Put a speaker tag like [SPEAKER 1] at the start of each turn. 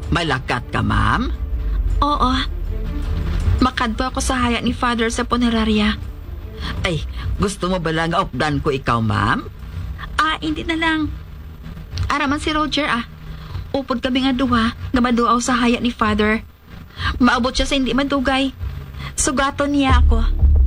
[SPEAKER 1] Malakat ka, ma'am?
[SPEAKER 2] Oo. Makadto ako sa haya ni Father sa punerarya.
[SPEAKER 1] Ay, gusto mo ba lang opdan ko ikaw, ma'am?
[SPEAKER 2] Hindi na lang. Araman si Roger Upod kami nga duha, nga maduaw sa haya ni Father. Maabot siya sa hindi madugay. Sugaton niya ako.